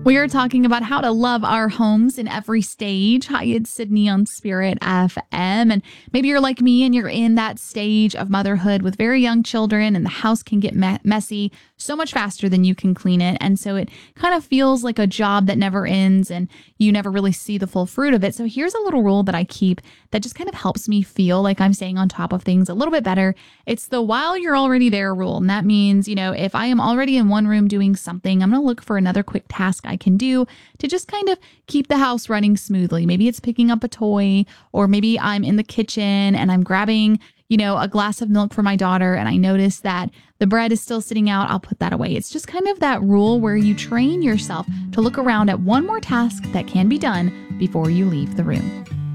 We are talking about how to love our homes in every stage. Hi, it's Sydney on Spirit FM. And maybe you're like me and you're in that stage of motherhood with very young children, and the house can get messy so much faster than you can clean it. And so it kind of feels like a job that never ends and you never really see the full fruit of it. So here's a little rule that I keep that just kind of helps me feel like I'm staying on top of things a little bit better. It's the while you're already there rule. And that means, if I am already in one room doing something, I'm going to look for another quick task I can do to just kind of keep the house running smoothly. Maybe it's picking up a toy, or maybe I'm in the kitchen and I'm grabbing, a glass of milk for my daughter, and I notice that the bread is still sitting out. I'll put that away. It's just kind of that rule where you train yourself to look around at one more task that can be done before you leave the room.